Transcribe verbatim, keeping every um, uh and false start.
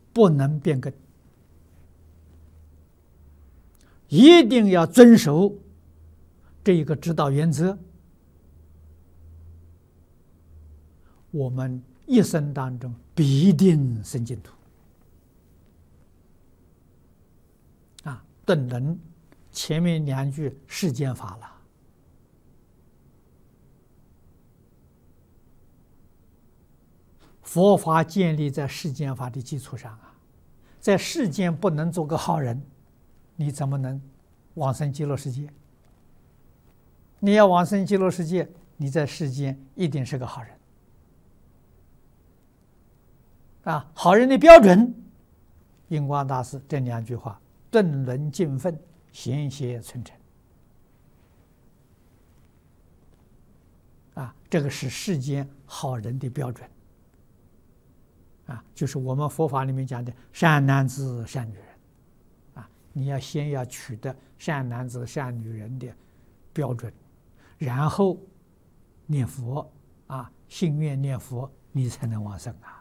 不能变更，一定要遵守这一个指导原则，我们一生当中必定生净土。啊，顿能前面两句世间法了。佛法建立在世间法的基础上啊，在世间不能做个好人，你怎么能往生极乐世界？你要往生极乐世界，你在世间一定是个好人啊！好人的标准，印光大师这两句话：顿伦敬分，贤邪存诚。啊，这个是世间好人的标准。啊，就是我们佛法里面讲的善男子、善女人，啊，你要先要取得善男子、善女人的标准，然后念佛，啊，信愿念佛，你才能往生啊。